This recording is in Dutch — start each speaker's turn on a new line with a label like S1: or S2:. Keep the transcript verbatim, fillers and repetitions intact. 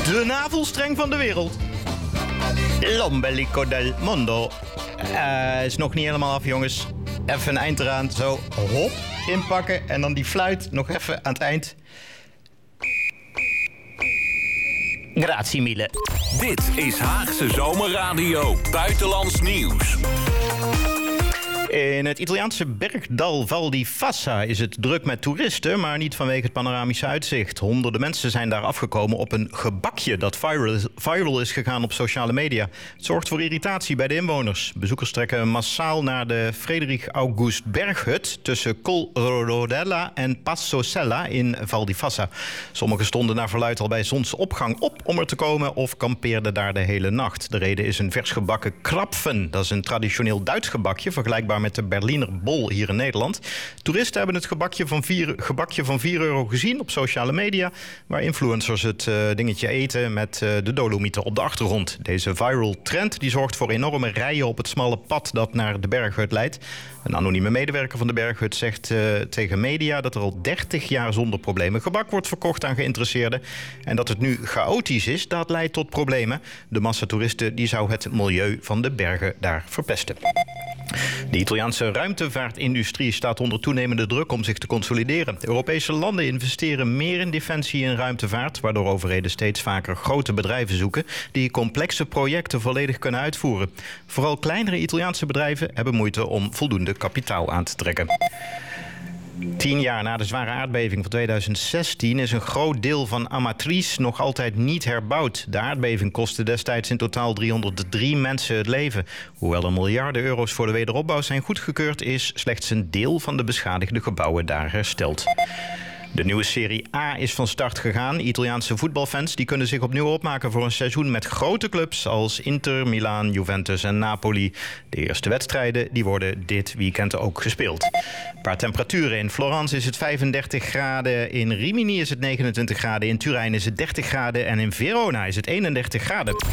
S1: De navelstreng van de wereld. L'ombelico del mondo. Uh, is nog niet helemaal af, jongens. Even een eind eraan. Zo, hop, inpakken. En dan die fluit nog even aan het eind. Grazie mille.
S2: Dit is Haagse Zomerradio. Buitenlands nieuws.
S1: In het Italiaanse bergdal Val di Fassa is het druk met toeristen, maar niet vanwege het panoramische uitzicht. Honderden mensen zijn daar afgekomen op een gebakje dat viral is, viral is gegaan op sociale media. Het zorgt voor irritatie bij de inwoners. Bezoekers trekken massaal naar de Frederik August Berghut tussen Col Rodella en Passo Sella in Val di Fassa. Sommigen stonden naar verluidt al bij zonsopgang op om er te komen of kampeerden daar de hele nacht. De reden is een vers gebakken krapfen. Dat is een traditioneel Duits gebakje, vergelijkbaar met de Berliner Bol hier in Nederland. Toeristen hebben het gebakje van vier, gebakje van vier euro gezien op sociale media, waar influencers het uh, dingetje eten met uh, de Dolomieten op de achtergrond. Deze viral trend die zorgt voor enorme rijen op het smalle pad dat naar de Berghut leidt. Een anonieme medewerker van de Berghut zegt uh, tegen media dat er al dertig jaar zonder problemen gebak wordt verkocht aan geïnteresseerden. En dat het nu chaotisch is, dat leidt tot problemen. De massa toeristen die zou het milieu van de bergen daar verpesten. De Italiaanse ruimtevaartindustrie staat onder toenemende druk om zich te consolideren. Europese landen investeren meer in defensie en ruimtevaart, waardoor overheden steeds vaker grote bedrijven zoeken die complexe projecten volledig kunnen uitvoeren. Vooral kleinere Italiaanse bedrijven hebben moeite om voldoende kapitaal aan te trekken. Tien jaar na de zware aardbeving van tweeduizend zestien is een groot deel van Amatrice nog altijd niet herbouwd. De aardbeving kostte destijds in totaal driehonderddrie mensen het leven. Hoewel er miljarden euro's voor de wederopbouw zijn goedgekeurd, is slechts een deel van de beschadigde gebouwen daar hersteld. De nieuwe Serie A is van start gegaan. Italiaanse voetbalfans die kunnen zich opnieuw opmaken voor een seizoen met grote clubs als Inter, Milaan, Juventus en Napoli. De eerste wedstrijden die worden dit weekend ook gespeeld. Een paar temperaturen. In Florence is het vijfendertig graden, in Rimini is het negenentwintig graden, in Turijn is het dertig graden en in Verona is het eenendertig graden.